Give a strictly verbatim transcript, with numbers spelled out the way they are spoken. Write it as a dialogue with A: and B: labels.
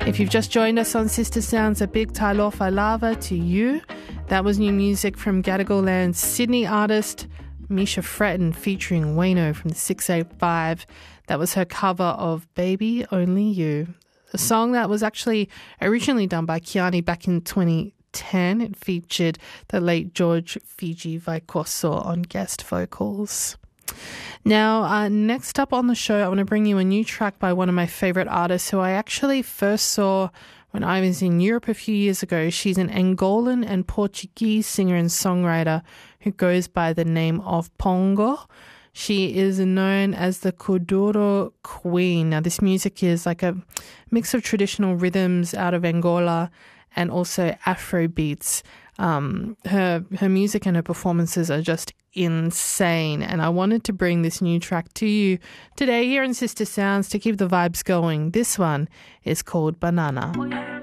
A: If you've just joined us on Sister Sounds, a big talofa lava to you. That was new music from Gadigal Land's Sydney artist Misha Fretton featuring Wayno from the six eight five. That was her cover of Baby Only You, a song that was actually originally done by Kiani back in twenty ten. It featured the late George Fiji Vaikoso on guest vocals. Now, uh, next up on the show, I want to bring you a new track by one of my favourite artists who I actually first saw when I was in Europe a few years ago. She's an Angolan and Portuguese singer and songwriter who goes by the name of Pongo. She is known as the Kuduro Queen. Now, this music is like a mix of traditional rhythms out of Angola and also Afro beats. Um, her her music and her performances are just insane, and I wanted to bring this new track to you today here in Sister Sounds to keep the vibes going. This one is called Banana.